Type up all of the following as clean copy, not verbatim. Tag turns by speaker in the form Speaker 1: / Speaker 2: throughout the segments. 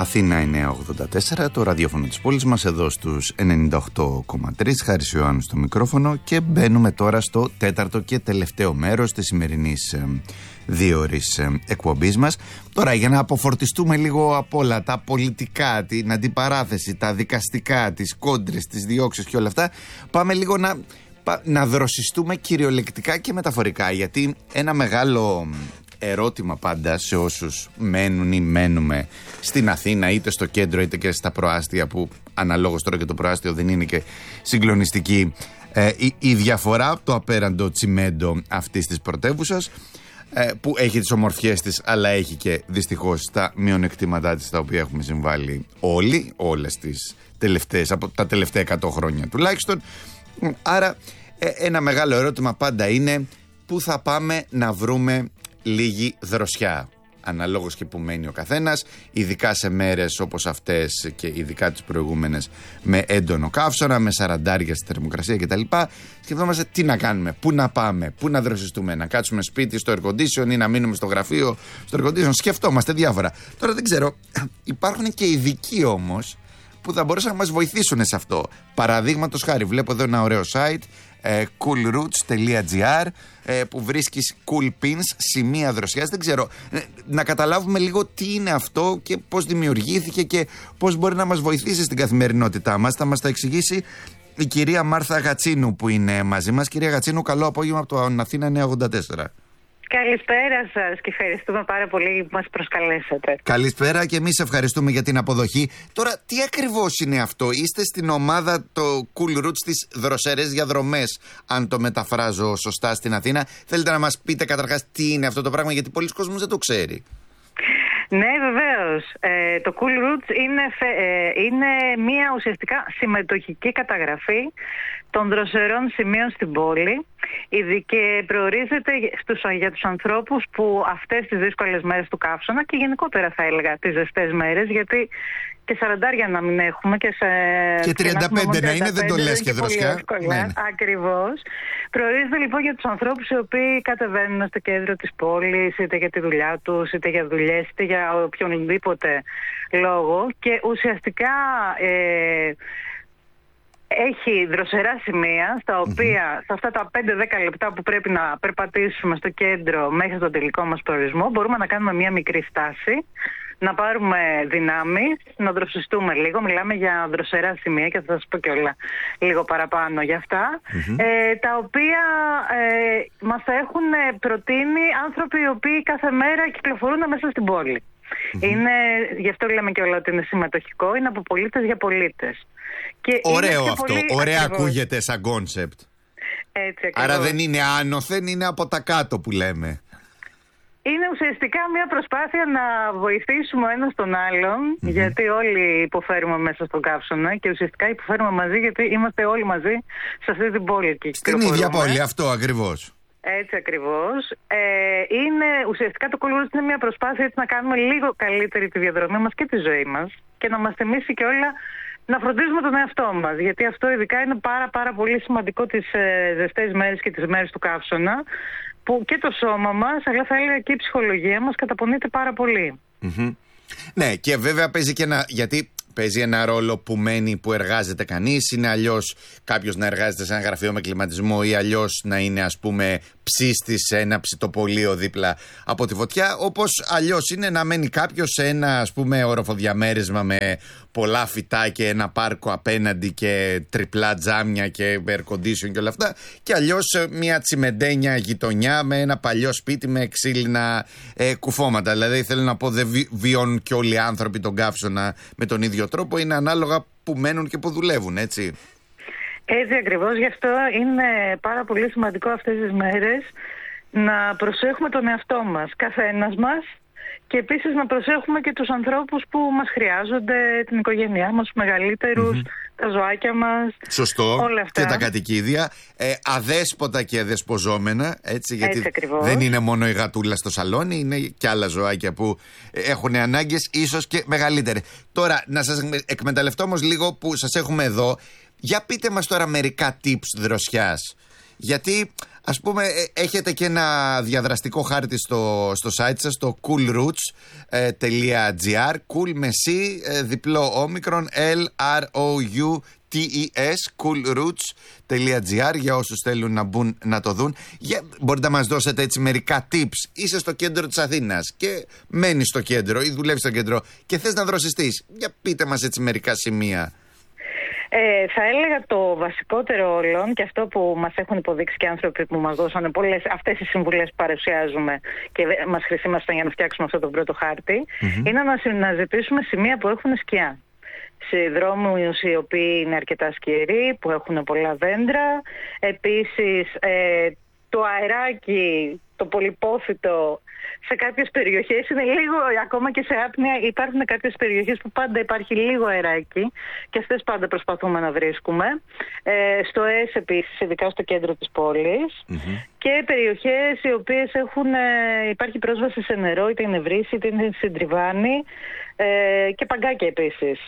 Speaker 1: Αθήνα 984, το ραδιόφωνο της πόλης μας, εδώ στους 98,3. Χάρης Ιωάννου στο μικρόφωνο και μπαίνουμε τώρα στο τέταρτο και τελευταίο μέρος της σημερινής 2 ώρης εκπομπής μας. Τώρα, για να αποφορτιστούμε λίγο από όλα τα πολιτικά, την αντιπαράθεση, τα δικαστικά, τις κόντρες, τις διώξεις και όλα αυτά, πάμε λίγο να δροσιστούμε κυριολεκτικά και μεταφορικά, γιατί ένα μεγάλο ερώτημα πάντα σε όσους μένουν ή μένουμε στην Αθήνα, είτε στο κέντρο είτε και στα προάστια, που αναλόγως τώρα και το προάστιο δεν είναι και συγκλονιστική η διαφορά από το απέραντο τσιμέντο αυτής της πρωτεύουσας, που έχει τις ομορφιές της αλλά έχει και δυστυχώς τα μειονεκτήματά της, τα οποία έχουμε συμβάλει όλοι, όλες τις τελευταίες, από τα τελευταία 100 χρόνια τουλάχιστον. Άρα ένα μεγάλο ερώτημα πάντα είναι πού θα πάμε να βρούμε λίγη δροσιά, αναλόγως και που μένει ο καθένας, ειδικά σε μέρες όπως αυτές και ειδικά τις προηγούμενες, με έντονο καύσωνα, με 40 στη θερμοκρασία κτλ. Σκεφτόμαστε τι να κάνουμε, πού να πάμε, πού να δροσιστούμε, να κάτσουμε σπίτι στο air condition ή να μείνουμε στο γραφείο στο air condition. Σκεφτόμαστε διάφορα. Τώρα δεν ξέρω, υπάρχουν και ειδικοί όμως που θα μπορούσαν να μας βοηθήσουν σε αυτό. Παραδείγματος χάρη, βλέπω εδώ ένα ωραίο site, coolroots.gr, που βρίσκεις cool pins, σημεία δροσιάς. Δεν ξέρω, να καταλάβουμε λίγο τι είναι αυτό και πώς δημιουργήθηκε και πώς μπορεί να μας βοηθήσει στην καθημερινότητά μας. Θα μας τα εξηγήσει η κυρία Μάρθα Γατσίνου που είναι μαζί μας. Κυρία Γατσίνου, καλό απόγευμα από το Αθήνα 984.
Speaker 2: Καλησπέρα σας και ευχαριστούμε πάρα πολύ που μας προσκαλέσατε.
Speaker 1: Καλησπέρα και εμείς ευχαριστούμε για την αποδοχή. Τώρα, τι ακριβώς είναι αυτό? Είστε στην ομάδα το Cool Roots, τις δροσερές διαδρομές, αν το μεταφράζω σωστά, στην Αθήνα. Θέλετε να μας πείτε καταρχάς τι είναι αυτό το πράγμα, γιατί πολλοί κόσμος δεν το ξέρει.
Speaker 2: Ναι, βεβαίως. Το Cool Roots είναι μια ουσιαστικά συμμετοχική καταγραφή των δροσερών σημείων στην πόλη, και προορίζεται για τους ανθρώπους που αυτές τις δύσκολες μέρες του καύσωνα και γενικότερα θα έλεγα τις ζεστές μέρες, γιατί και 40 να μην έχουμε και
Speaker 1: 35 να είναι, δεν το λες και δροσιά.
Speaker 2: Ναι. Ακριβώς. Προορίζεται λοιπόν για τους ανθρώπους οι οποίοι κατεβαίνουν στο κέντρο της πόλης, είτε για τη δουλειά τους, είτε για δουλειές, είτε για οποιονδήποτε λόγο, και ουσιαστικά έχει δροσερά σημεία στα οποία σε αυτά τα 5-10 λεπτά που πρέπει να περπατήσουμε στο κέντρο μέχρι τον τελικό μας προορισμό, μπορούμε να κάνουμε μια μικρή στάση, να πάρουμε δυνάμεις, να δροσιστούμε λίγο. Μιλάμε για δροσερά σημεία και θα σας πω και όλα λίγο παραπάνω για αυτά, τα οποία μας έχουν προτείνει άνθρωποι οι οποίοι κάθε μέρα κυκλοφορούν μέσα στην πόλη. Γι' αυτό λέμε και όλα ότι είναι συμμετοχικό, είναι από πολίτες για πολίτες. Και ωραίο αυτό,
Speaker 1: ωραία ακούγεται σαν κόνσεπτ. Άρα δεν είναι άνωθεν, είναι από τα κάτω που λέμε.
Speaker 2: Είναι ουσιαστικά μια προσπάθεια να βοηθήσουμε ο ένας τον άλλον, γιατί όλοι υποφέρουμε μέσα στον καύσωνα και ουσιαστικά υποφέρουμε μαζί, γιατί είμαστε όλοι μαζί σε αυτή την πόλη.
Speaker 1: Στην ίδια πόλη, αυτό ακριβώς.
Speaker 2: Έτσι ακριβώς. Είναι ουσιαστικά το Cool Roots είναι μια προσπάθεια έτσι να κάνουμε λίγο καλύτερη τη διαδρομή μας και τη ζωή μας και να μας θυμίσει και όλα να φροντίζουμε τον εαυτό μας. Γιατί αυτό ειδικά είναι πάρα πολύ σημαντικό τις ζεστές μέρες και τις μέρες του καύσωνα, που και το σώμα μας, αλλά θα έλεγα και η ψυχολογία μας καταπονείται πάρα πολύ.
Speaker 1: Ναι, και βέβαια παίζει και γιατί παίζει ένα ρόλο που μένει, που εργάζεται κανείς. Είναι αλλιώς κάποιος να εργάζεται σε ένα γραφείο με κλιματισμό ή αλλιώς να είναι, ας πούμε, ψίστης σε ένα ψητοπολείο δίπλα από τη φωτιά. Όπως αλλιώς είναι να μένει κάποιος σε ένα, ας πούμε, οροφοδιαμέρισμα με πολλά φυτά και ένα πάρκο απέναντι και τριπλά τζάμια και air condition και όλα αυτά. Και αλλιώς μια τσιμεντένια γειτονιά με ένα παλιό σπίτι με ξύλινα κουφώματα. Δηλαδή θέλω να πω, δεν βιώνουν και όλοι οι άνθρωποι τον καύσωνα με τον ίδιο τρόπο. Είναι ανάλογα που μένουν και που δουλεύουν, έτσι.
Speaker 2: Έτσι ακριβώς, γι' αυτό είναι πάρα πολύ σημαντικό αυτές τις μέρες να προσέχουμε τον εαυτό μας, καθένας μας, και επίσης να προσέχουμε και τους ανθρώπους που μας χρειάζονται, την οικογένειά μας, τους μεγαλύτερους, τα ζωάκια μας.
Speaker 1: Σωστό. Όλα αυτά. Και τα κατοικίδια. Αδέσποτα και αδεσποζόμενα, έτσι, γιατί
Speaker 2: έτσι
Speaker 1: δεν είναι μόνο η γατούλα στο σαλόνι, είναι και άλλα ζωάκια που έχουν ανάγκες, ίσως και μεγαλύτερες. Τώρα, να σας εκμεταλλευτώ όμως λίγο που σας έχουμε εδώ. Για πείτε μας τώρα μερικά tips δροσιάς. Γιατί ας πούμε έχετε και ένα διαδραστικό χάρτη στο site σας, το coolroots.gr, cool με C, διπλό όμικρον, LROUTES, coolroots.gr, για όσους θέλουν να μπουν να το δουν. Μπορείτε να μας δώσετε έτσι μερικά tips? Είσαι στο κέντρο της Αθήνας και μένεις στο κέντρο ή δουλεύεις στο κέντρο και θες να δροσιστείς. Για πείτε μας έτσι μερικά σημεία.
Speaker 2: Θα έλεγα το βασικότερο όλων, και αυτό που μας έχουν υποδείξει και άνθρωποι που μας δώσανε αυτές οι συμβουλές που παρουσιάζουμε και μας χρησιμεύσαν για να φτιάξουμε αυτό το πρώτο χάρτη, είναι να ζητήσουμε σημεία που έχουν σκιά. Σε δρόμους οι οποίοι είναι αρκετά σκιεροί, που έχουν πολλά δέντρα. Επίσης το αεράκι, το πολυπόθητο, σε κάποιες περιοχές είναι λίγο, ακόμα και σε άπνοια υπάρχουν κάποιες περιοχές που πάντα υπάρχει λίγο αεράκι και αυτές πάντα προσπαθούμε να βρίσκουμε. Στο ΕΣ επίσης, ειδικά στο κέντρο της πόλης, και περιοχές οι οποίες υπάρχει πρόσβαση σε νερό, είτε είναι βρύση είτε είναι συντριβάνι, και παγκάκια επίσης.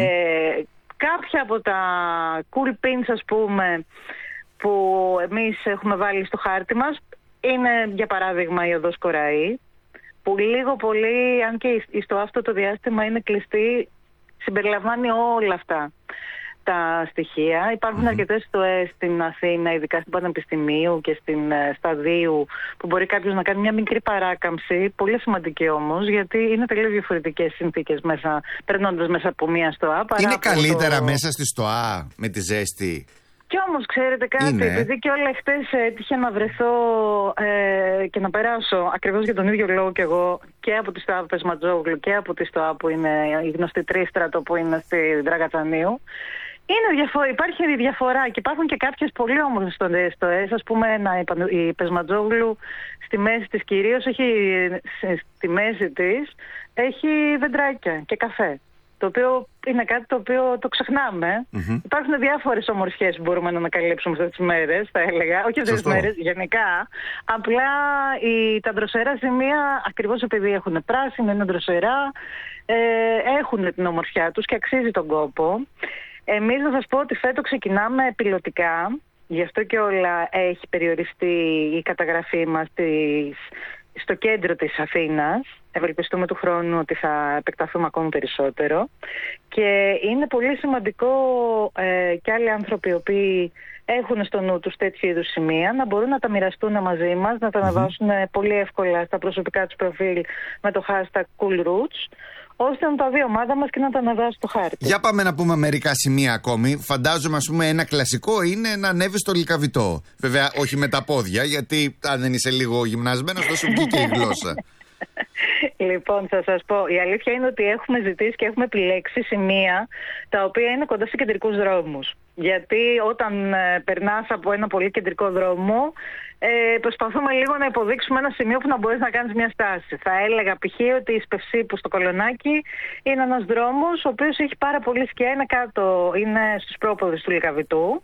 Speaker 2: Κάποια από τα cool pins, ας πούμε, που εμείς έχουμε βάλει στο χάρτη μας είναι, για παράδειγμα, η οδός Κοραή, που λίγο πολύ, αν και στο αυτό το διάστημα είναι κλειστή, συμπεριλαμβάνει όλα αυτά τα στοιχεία. Υπάρχουν αρκετές στοές στην Αθήνα, ειδικά στην Πανεπιστημίου και στην Σταδίου, που μπορεί κάποιος να κάνει μια μικρή παράκαμψη, πολύ σημαντική όμως, γιατί είναι τελείως διαφορετικές συνθήκες περνώντας μέσα από μια στοά.
Speaker 1: Είναι καλύτερα μέσα στη στοά με τη ζέστη?
Speaker 2: Κι όμως ξέρετε κάτι, επειδή και όλα χτες έτυχε να βρεθώ και να περάσω ακριβώς για τον ίδιο λόγο και εγώ και από τη στοά Πεσματζόγλου και από τη στοά που είναι η γνωστή Τρίστρατο που είναι στη Δραγατσανίου, υπάρχει διαφορά και υπάρχουν και κάποιες πολύ όμορφες στοές. Ας πούμε η Πεσματζόγλου στη μέση της κυρίως στη μέση της έχει δεντράκια και καφέ, το οποίο είναι κάτι το οποίο το ξεχνάμε. Υπάρχουν διάφορες ομορφιές που μπορούμε να ανακαλύψουμε αυτές τις μέρες, θα έλεγα. Όχι αυτές τις μέρες, γενικά. Απλά τα δροσερά σημεία, ακριβώς επειδή έχουν πράσινο, είναι δροσερά, έχουν την ομορφιά τους και αξίζει τον κόπο. Εμείς να σας πω ότι φέτος ξεκινάμε πιλωτικά, γι' αυτό και όλα έχει περιοριστεί η καταγραφή μας στο κέντρο της Αθήνας. Ευελπιστούμε του χρόνου ότι θα επεκταθούμε ακόμη περισσότερο. Και είναι πολύ σημαντικό και άλλοι άνθρωποι οι οποίοι έχουν στο νου τους τέτοιου είδους σημεία να μπορούν να τα μοιραστούν μαζί μας, να τα αναβάσουν πολύ εύκολα στα προσωπικά τους προφίλ με το hashtag coolroots, ώστε να τα δει η ομάδα μας και να τα ανεβάσει στο χάρτη. Για
Speaker 1: πάμε να πούμε μερικά σημεία ακόμη. Φαντάζομαι, ας πούμε, ένα κλασικό είναι να ανέβεις στο Λυκαβητό. Βέβαια, όχι με τα πόδια, γιατί αν δεν είσαι λίγο γυμνασμένος, θα σου βγει και η γλώσσα.
Speaker 2: Λοιπόν, θα σας πω, η αλήθεια είναι ότι έχουμε ζητήσει και έχουμε επιλέξει σημεία τα οποία είναι κοντά σε κεντρικούς δρόμους. Γιατί όταν περνάς από ένα πολύ κεντρικό δρόμο, προσπαθούμε λίγο να υποδείξουμε ένα σημείο που να μπορείς να κάνεις μια στάση. Θα έλεγα π.χ. ότι η Σπευσίπου στο Κολονάκι είναι ένας δρόμος ο οποίος έχει πάρα πολύ σκιά, είναι κάτω, είναι στους πρόποδες του Λυκαβητού.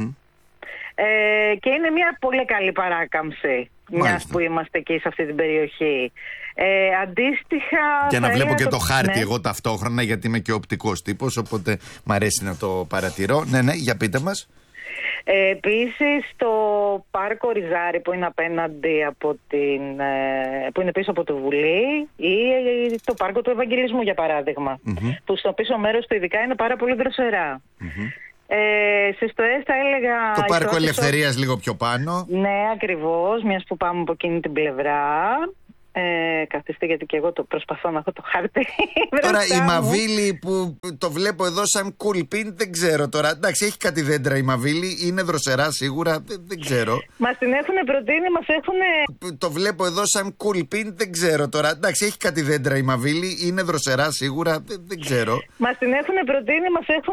Speaker 2: Και είναι μια πολύ καλή παράκαμψη, μιας που είμαστε εκεί σε αυτή την περιοχή. Αντίστοιχα.
Speaker 1: Και να βλέπω και το χάρτη εγώ ταυτόχρονα, γιατί είμαι και οπτικός τύπος, οπότε μ' αρέσει να το παρατηρώ. Ναι, για πείτε μας.
Speaker 2: Επίσης το πάρκο Ριζάρι που είναι απέναντι που είναι πίσω από το Βουλή, ή το πάρκο του Ευαγγελισμού, για παράδειγμα, που στο πίσω μέρος του ειδικά είναι πάρα πολύ δροσερά. Σε στοές θα έλεγα
Speaker 1: το πάρκο Ελευθερίας λίγο πιο πάνω.
Speaker 2: Ναι, ακριβώς, μιας που πάμε από εκείνη την πλευρά. Καθίστε, γιατί και εγώ το προσπαθώ να έχω το χάρτη.
Speaker 1: Τώρα η Μαβίλη που το βλέπω εδώ σαν cool pin, δεν ξέρω τώρα. Εντάξει, έχει κάτι δέντρα η Μαβίλη, είναι δροσερά σίγουρα, δεν ξέρω.
Speaker 2: Μας την έχουν προτείνει, μας έχουν.
Speaker 1: Το βλέπω εδώ σαν cool pin, δεν ξέρω τώρα. Εντάξει, έχει κάτι δέντρα η Μαβίλη, είναι δροσερά σίγουρα, δεν ξέρω.
Speaker 2: Μας την έχουν προτείνει, μας έχουν